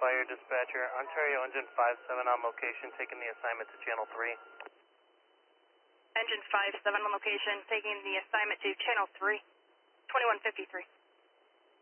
Fire dispatcher, Ontario Engine 57 on location, taking the assignment to Channel 3. Engine 57 on location, taking the assignment to Channel 3, 2153.